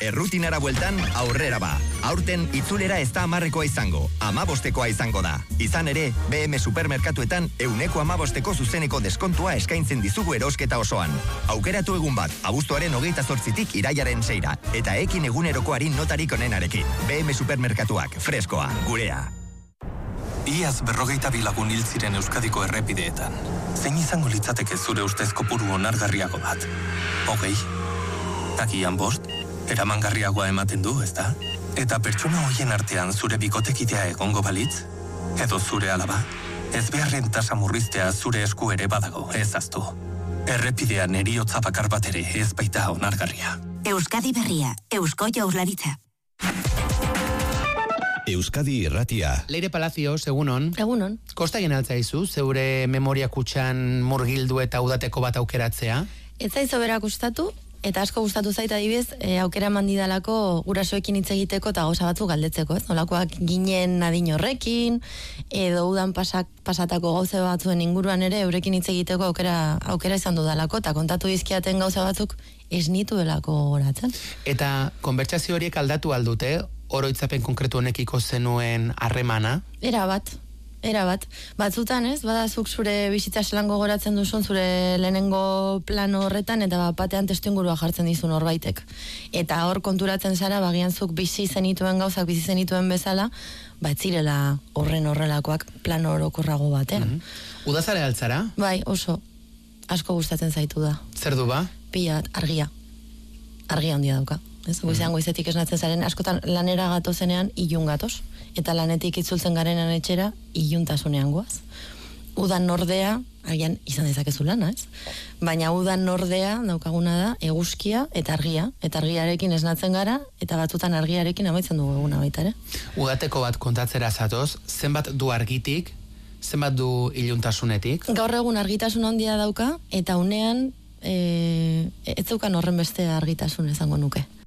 errutinara bueltan aurrera ba. Aurten itzulera ez da 10koa izango, 15koa izango da. Izan ere, BM Supermerkatuetan 115ko zuzeneko deskontua eskaintzen dizugu erosketa osoan. Aukeratu egun bat, abuztuaren 28tik iraiaren 6ra, eta ekin egunerokoari notarik onenarekin. BM Supermerkatuak, freskoa, gurea. Iaz 42 lagun hil ziren Euskadiko errepideetan. Zein izango litzateke zure ustez kopuru onargarriago bat? 20? Agian 5? Eramangarriagoa ematen du, ezta? Eta pertsona hoien artean zure bikotekidea egongo balitz? Edo zure alaba? Ez beharren tasa murriztea zure esku ere badago, ez aztu. Errepidean heriotza bakar bat ere ez baita onargarria. Euskadi Berria, Eusko Jaurlaritza. Euskadi Irratia. Leire Palacios, egunon. Egunon. Kosta genaltzaizu, zeure memoria kutxan murgildu eta udateko bat aukeratzea? Ez zaizo berak gustatu, eta asko gustatu zait adibidez, aukera mandidalako gurasoekin hitz egiteko eta gauza batzuk galdetzeko, ez? Nolakoak ginen adin horrekin, edo udan pasatako gauza batzuen inguruan ere eurekin hitz egiteko aukera izan dudalako, eta kontatu dizkiaten gauza batzuk ez nituelako goratzen. Eta konbertsazio horiek aldatu aldute, oroitzapen konkretu honekiko zenuen harremana? Era bat. Batzutan ez, badazuk zure bizitza zelan gogoratzen duzun zure lehenengo plano horretan, eta batean testuingurua jartzen dizu norbaitek. Eta hor konturatzen zara, bagian zuk bizi zenituen gauzak, bizi zenituen bezala, batzirela horrelakoak plano orokorrago batean. Udazare altzara? Bai, oso. Asko gustatzen zaitu da. Zer du ba? Pilat, argia. Argia handia dauka. Goizean goizetik esnatzen zaren, askotan lanera gatozenean ilun gatoz. Eta lanetik itzultzen garenan etxera, iluntasunean goaz. Udan nordea, agian izan dezakezu lana, ez? Baina udan nordea daukaguna da, eguzkia eta argia. Eta argiarekin esnatzen gara, eta batzutan argiarekin amaitzen dugu eguna baita, ere? Udateko bat kontatzera zatoz, zenbat du argitik, zenbat du iluntasunetik? Gaur egun argitasun handia dauka, eta unean ez zeukan horren beste argitasun izango nuke.